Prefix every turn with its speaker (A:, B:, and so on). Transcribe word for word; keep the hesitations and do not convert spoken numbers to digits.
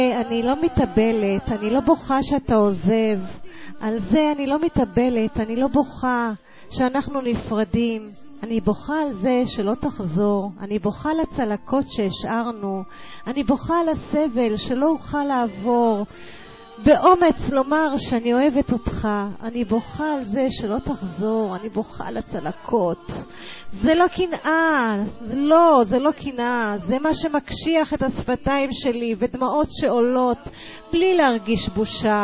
A: אני לא מתאבלת, אני לא בוכה שאתה עוזב. על זה אני לא מתאבלת, אני לא בוכה שאנחנו נפרדים. אני בוכה על זה שלא תחזור. אני בוכה על הצלקות שהשארנו. אני בוכה על הסבל שלא אוכל לעבור. באומץ לומר שאני אוהבת אותך. אני בוכה על זה שלא תחזור. אני בוכה על הצלקות. זה לא קנאה. לא, זה לא קנאה. זה מה שמקשיח את השפתיים שלי ודמעות שעולות בלי להרגיש בושה.